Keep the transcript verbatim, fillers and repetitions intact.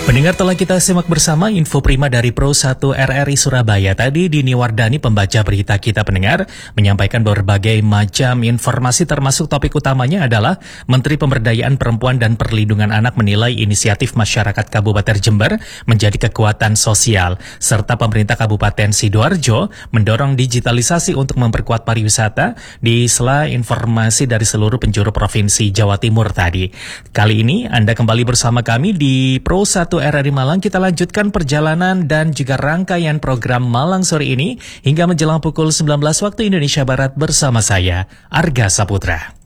Pendengar, telah kita simak bersama info prima dari Pro satu R R I Surabaya. Tadi Dini Wardani, pembaca berita kita pendengar, menyampaikan berbagai macam informasi, termasuk topik utamanya adalah Menteri Pemberdayaan Perempuan dan Perlindungan Anak menilai inisiatif masyarakat Kabupaten Jember menjadi kekuatan sosial, serta pemerintah Kabupaten Sidoarjo mendorong digitalisasi untuk memperkuat pariwisata di sela informasi dari seluruh penjuru Provinsi Jawa Timur tadi. Kali ini Anda kembali bersama kami di Pro satu R R I Malang. Kita lanjutkan perjalanan dan juga rangkaian program Malang sore ini hingga menjelang pukul sembilan belas waktu Indonesia Barat bersama saya, Arga Saputra.